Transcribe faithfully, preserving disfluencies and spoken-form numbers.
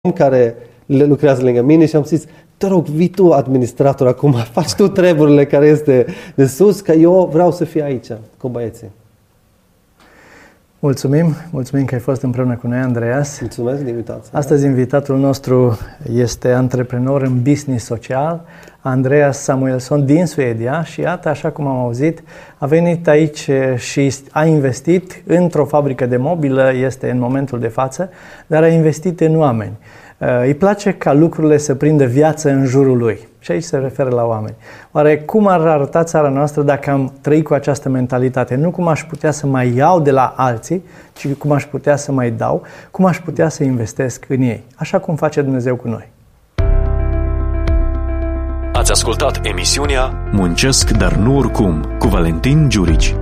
care le lucrează lângă mine și am zis, te rog, vii tu administrator acum, faci tu treburile care este de sus, că eu vreau să fiu aici cu băieții. Mulțumim, mulțumim că ai fost împreună cu noi, Andreas. Mulțumesc de invitație. Astăzi invitatul nostru este antreprenor în business social, Andreas Samuelsson din Suedia și iată, așa cum am auzit, a venit aici și a investit într-o fabrică de mobilă, este în momentul de față, dar a investit în oameni. Îi place ca lucrurile să prindă viață în jurul lui. Și aici se referă la oameni. Oare cum ar arăta țara noastră dacă am trăit cu această mentalitate? Nu cum aș putea să mai iau de la alții, ci cum aș putea să mai dau, cum aș putea să investesc în ei. Așa cum face Dumnezeu cu noi. Ați ascultat emisiunea Muncesc, dar nu oricum, cu Valentin Giurici.